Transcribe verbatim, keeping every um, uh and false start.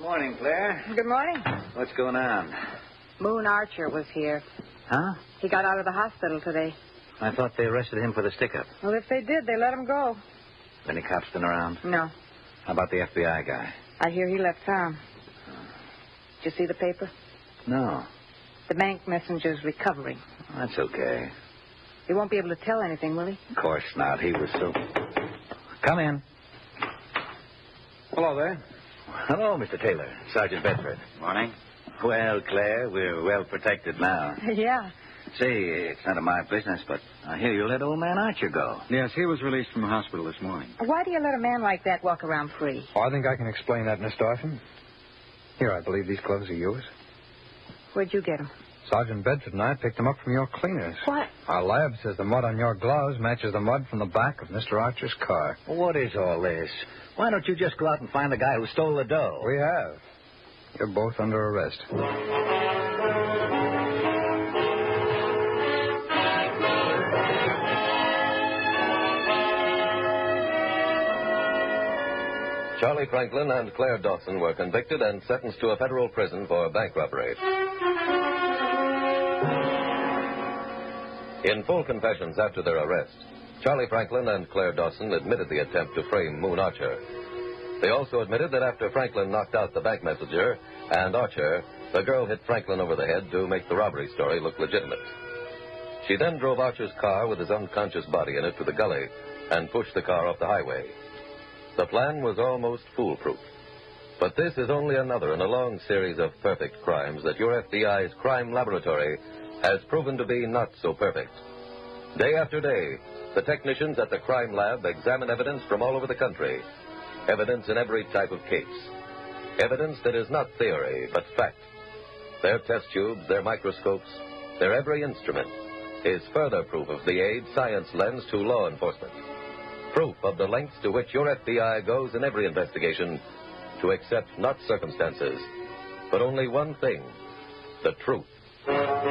morning, Claire. Good morning. What's going on? Moon Archer was here. Huh? He got out of the hospital today. I thought they arrested him for the stick-up. Well, if they did, they let him go. Any cops been around? No. How about the F B I guy? I hear he left town. Did you see the paper? No. The bank messenger's recovering. That's okay. He won't be able to tell anything, will he? Of course not. He was so... Come in. Hello there. Hello, Mister Taylor. Sergeant Bedford. Morning. Well, Claire, we're well protected now. Yeah. See, it's none of my business, but I hear you let old man Archer go. Yes, he was released from the hospital this morning. Why do you let a man like that walk around free? Oh, I think I can explain that, Miss Dawson. Here, I believe these clothes are yours. Where'd you get them? Sergeant Bedford and I picked them up from your cleaners. What? Our lab says the mud on your gloves matches the mud from the back of Mister Archer's car. What is all this? Why don't you just go out and find the guy who stole the dough? We have. You're both under arrest. Charlie Franklin and Claire Dawson were convicted and sentenced to a federal prison for bank robbery. In full confessions after their arrest, Charlie Franklin and Claire Dawson admitted the attempt to frame Moon Archer. They also admitted that after Franklin knocked out the bank messenger and Archer, the girl hit Franklin over the head to make the robbery story look legitimate. She then drove Archer's car with his unconscious body in it to the gully and pushed the car off the highway. The plan was almost foolproof. But this is only another in a long series of perfect crimes that your F B I's crime laboratory has proven to be not so perfect. Day after day, the technicians at the crime lab examine evidence from all over the country. Evidence in every type of case. Evidence that is not theory, but fact. Their test tubes, their microscopes, their every instrument is further proof of the aid science lends to law enforcement. Proof of the lengths to which your F B I goes in every investigation to accept not circumstances, but only one thing, the truth.